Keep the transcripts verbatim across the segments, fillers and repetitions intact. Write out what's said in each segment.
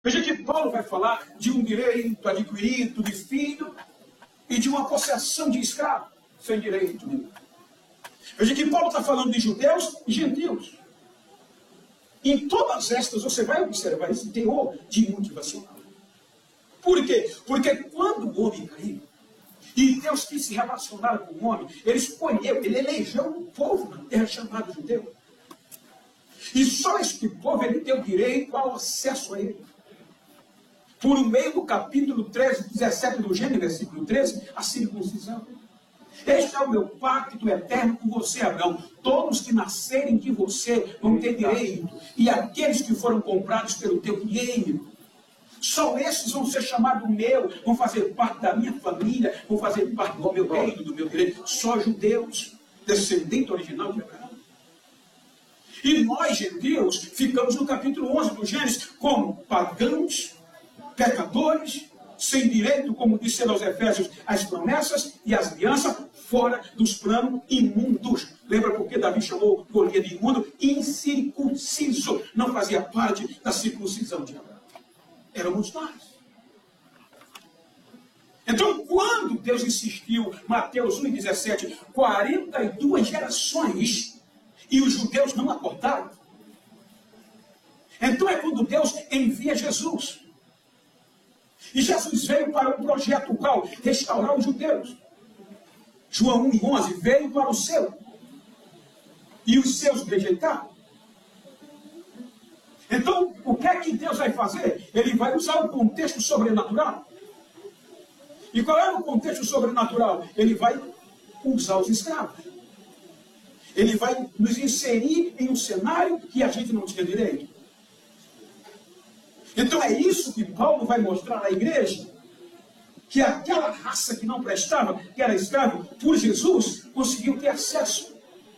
Veja que Paulo vai falar de um direito adquirido de filho e de uma possessão de escravo sem direito nenhum. Veja que Paulo está falando de judeus e gentios. Em todas estas você vai observar esse teor de motivacional. Por quê? Porque quando o homem caiu, e Deus quis se relacionar com o homem, ele escolheu, ele elegeu um povo na terra chamado judeu. E só este povo ele deu direito ao acesso a ele. Por meio do capítulo treze, dezessete do Gênesis, versículo treze, a circuncisão. Este é o meu pacto eterno com você, Abraão. Todos que nascerem de você vão ter direito. E aqueles que foram comprados pelo teu dinheiro, só esses vão ser chamados meu, vão fazer parte da minha família, vão fazer parte do meu reino, do meu direito. Só judeus, descendente original de Abraão. E nós, gentios, ficamos no capítulo onze do Gênesis como pagãos, pecadores, sem direito, como disse aos Efésios, as promessas e as alianças, fora dos planos imundos. Lembra porque Davi chamou Golias de imundo? Incircunciso. Não fazia parte da circuncisão de Abraão. Éramos nós. Então, quando Deus insistiu, Mateus um, dezessete, quarenta e duas gerações, e os judeus não acordaram, então é quando Deus envia Jesus. E Jesus veio para um projeto qual? Restaurar os judeus. João um e onze veio para o seu. E os seus rejeitaram. Então, o que é que Deus vai fazer? Ele vai usar o contexto sobrenatural. E qual é o contexto sobrenatural? Ele vai usar os escravos. Ele vai nos inserir em um cenário que a gente não tinha direito. Então é isso que Paulo vai mostrar à igreja, que aquela raça que não prestava, que era escravo, por Jesus, conseguiu ter acesso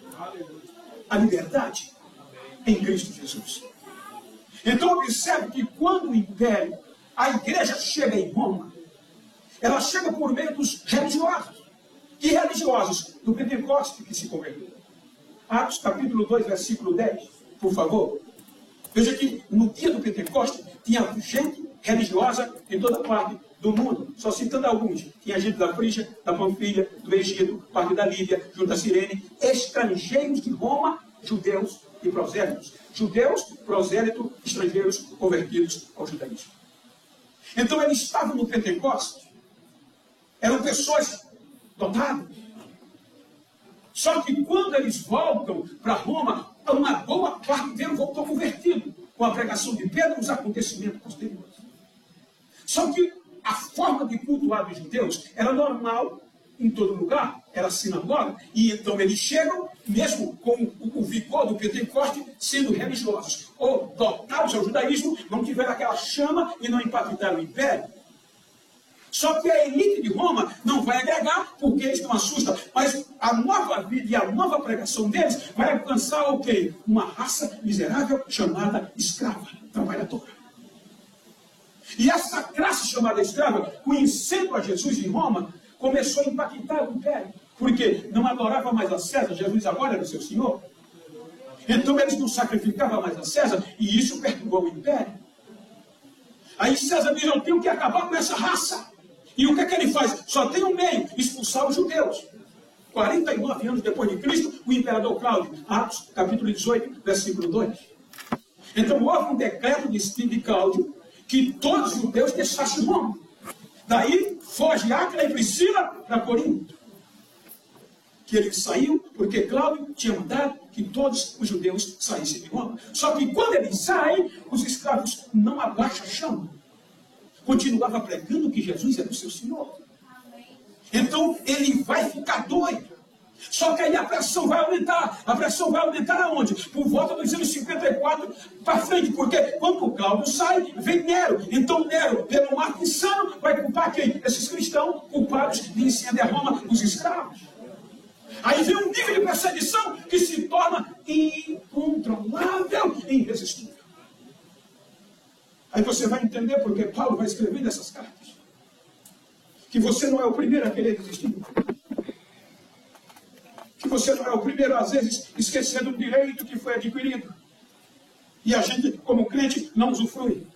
à liberdade em Cristo Jesus. Então observe que quando o império, a igreja chega em Roma, ela chega por meio dos religiosos. Que religiosos? Do Pentecoste que se converteram. Atos capítulo dois, versículo dez, por favor. Veja que no dia do Pentecoste tinha gente religiosa em toda parte do mundo. Só citando alguns. Tinha gente da Frígia, da Panfilha, do Egito, parte da Líbia, junto a Cirene, estrangeiros de Roma, judeus e prosélitos. Judeus, prosélitos, estrangeiros convertidos ao judaísmo. Então eles estavam no Pentecoste. Eram pessoas dotadas. Só que quando eles voltam para Roma, uma boa parte deles voltou convertido, com a pregação de Pedro e os acontecimentos posteriores. Só que a forma de cultuar dos judeus era normal em todo lugar, era sinagoga, e então eles chegam, mesmo com o, o vigor do Pentecoste, sendo religiosos, ou dotados ao judaísmo, não tiveram aquela chama e não impactaram o império. Só que a elite de Roma não vai agregar, porque eles não assustam. Mas a nova vida e a nova pregação deles vai alcançar o quê? Uma raça miserável chamada escrava, trabalhadora. E essa classe chamada escrava, conhecendo a Jesus em Roma, começou a impactar o império. Porque não adorava mais a César, Jesus agora era o seu Senhor. Então eles não sacrificavam mais a César, e isso perturbou o império. Aí César diz, eu tenho que acabar com essa raça. E o que é que ele faz? Só tem um meio, expulsar os judeus. quarenta e nove anos depois de Cristo, o imperador Cláudio, Atos, capítulo dezoito, versículo dois. Então houve um decreto de, de Cláudio que todos os judeus deixassem Roma. Daí foge Áquila e Priscila para Corinto. Que ele saiu porque Cláudio tinha mandado que todos os judeus saíssem de Roma. Só que quando eles saem, os escravos não abaixam a chama. Continuava pregando que Jesus era o seu Senhor. Então ele vai ficar doido. Só que aí a pressão vai aumentar. A pressão vai aumentar aonde? Por volta dos anos cinquenta e quatro para frente. Porque quando o Cláudio sai, vem Nero. Então Nero, pelo ato insano, vai culpar quem? Esses cristãos culpados de incender a Roma, os escravos. Aí vem um nível de perseguição que se torna incontrolável e irresistível. Aí você vai entender porque Paulo vai escrever nessas cartas. Que você não é o primeiro a querer desistir. Que você não é o primeiro, às vezes, esquecendo um direito que foi adquirido. E a gente, como crente, não usufrui.